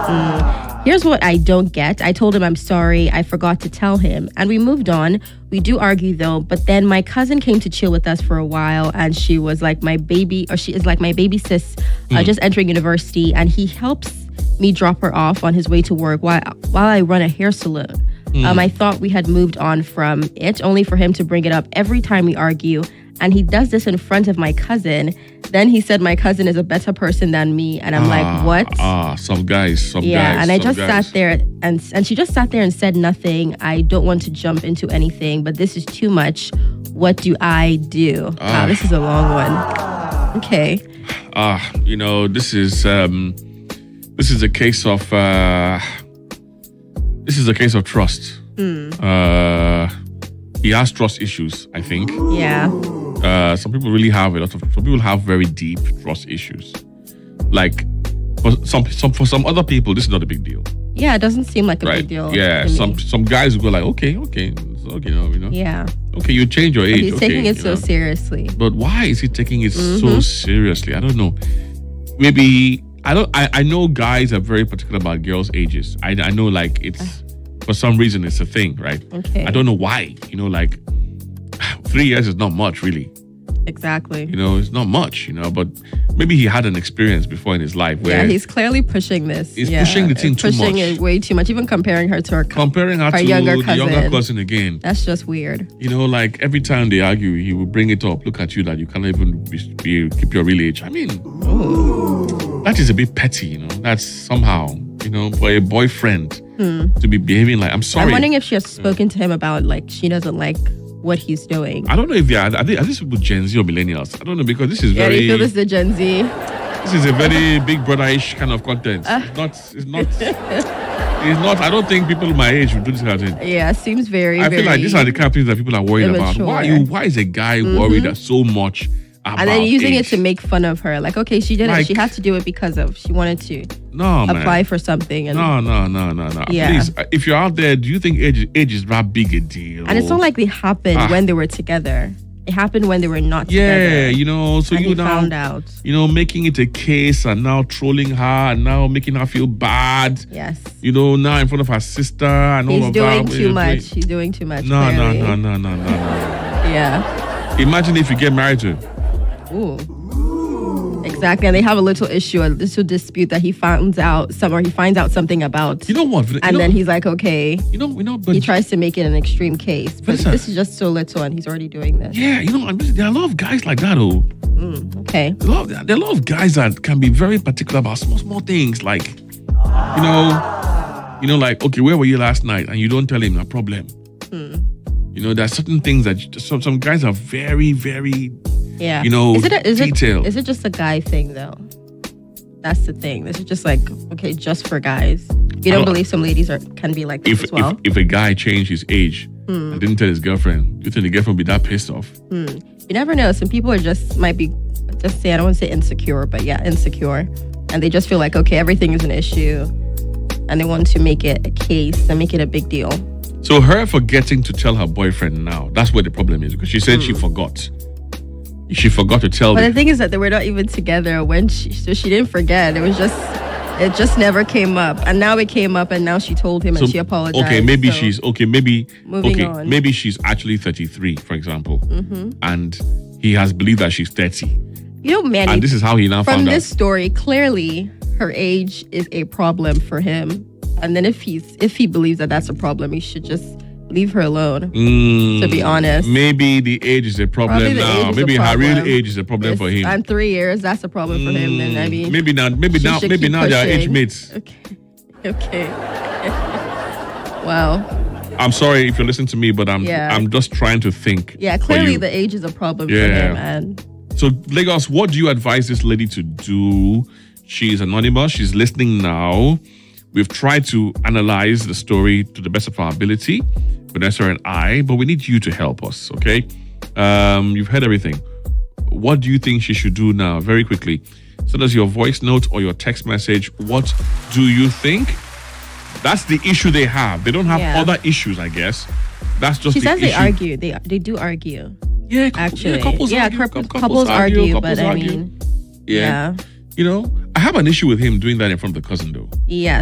Here's what I don't get. I told him I'm sorry. I forgot to tell him. And we moved on. We do argue though. But then my cousin came to chill with us for a while. And she was like my baby, or she is like my baby sis, just entering university. And he helps me drop her off on his way to work while I run a hair salon. I thought we had moved on from it, only for him to bring it up every time we argue. And he does this in front of my cousin. Then he said my cousin is a better person than me. And I'm like, what? Some guys. Yeah, and I just sat there and she just sat there and said nothing. I don't want to jump into anything, but this is too much. What do I do? Wow, this is a long one. Okay. This is a case of trust. He has trust issues, I think. Yeah. Some people really have some people have very deep trust issues. Like for some other people, this is not a big deal. Yeah, it doesn't seem like a big deal. Yeah, some guys will go like, okay, you know. Yeah. Okay, you change your age. But he's taking it so seriously. But why is he taking it so seriously? I don't know. Maybe I know guys are very particular about girls' ages. I know like it's for some reason it's a thing, right? Okay. I don't know why. 3 years is not much, really. Exactly. It's not much, but maybe he had an experience before in his life where he's clearly pushing this. He's pushing the thing too much. Pushing it way too much, even comparing her to her younger cousin again. That's just weird. Like every time they argue, he will bring it up. Look at you that you can't even keep your real age. I mean, that is a bit petty, That's somehow, for a boyfriend to be behaving like, I'm sorry. I'm wondering if she has spoken to him about like she doesn't like what he's doing. I don't know if are these people Gen Z or millennials? I don't know, because this is very... Yeah, you feel this is the Gen Z? This is a very Big Brother-ish kind of content. It's not. I don't think people my age would do this kind of thing. Yeah, it seems very, I feel like these are the kind of things that people are worried immature. about. Why is a guy worried so much about and then using age? it to make fun of her. Like, okay, she did it. She had to do it because she wanted to apply for something. And No. Yeah. Please, if you're out there, do you think age is that big a deal? And it's not like they happened when they were together. It happened when they were not together. Yeah, so and you now found out. Making it a case and now trolling her and now making her feel bad. Yes. Now in front of her sister and all of that. He's doing too much. No. Yeah. Imagine if you get married to him. Ooh. Exactly, and they have a little issue, a little dispute that he finds out something about. You know what? Then he's like, okay. But he tries to make it an extreme case, but this is just so little, and he's already doing this. Yeah, there are a lot of guys like that, oh. Okay. There are a lot of guys that can be very particular about small things, like, like, okay, where were you last night? And you don't tell him a problem. There are certain things that some guys are very, very. Yeah. Detail. Is it just a guy thing though? That's the thing. This is just like, okay, just for guys. You don't believe some ladies can be like this as well? If a guy changed his age and didn't tell his girlfriend, do you think the girlfriend would be that pissed off? You never know. Some people might be, I don't want to say insecure, but yeah, insecure. And they just feel like, okay, everything is an issue. And they want to make it a case and make it a big deal. So her forgetting to tell her boyfriend now, that's where the problem is, because she said she forgot. She forgot to tell me. But the thing is that they were not even together so she didn't forget. It just never came up. And now it came up and now she told him and she apologized. Okay, maybe maybe she's actually 33, for example. And he has believed that she's 30. Manny, and this is how he now found out. From this story, clearly her age is a problem for him. And then if he believes that that's a problem, he should just leave her alone, to be honest. Maybe the age is a problem now. Maybe her real age is a problem for him. And 3 years, that's a problem for him. Then I mean, maybe now they are age mates. Okay. Wow. I'm sorry if you're listening to me, but I'm just trying to think. Yeah, clearly the age is a problem for him. And so Lagos, what do you advise this lady to do? She's anonymous. She's listening now. We've tried to analyze the story to the best of our ability, Vanessa and I, but we need you to help us, okay? You've heard everything. What do you think she should do now? Very quickly. Send us your voice note or your text message. What do you think? That's the issue they have. They don't have other issues, I guess. That's just she the issue. She says they argue. They do argue. Yeah, actually. Couples argue, but I mean... Yeah. I have an issue with him doing that in front of the cousin, though. Yeah.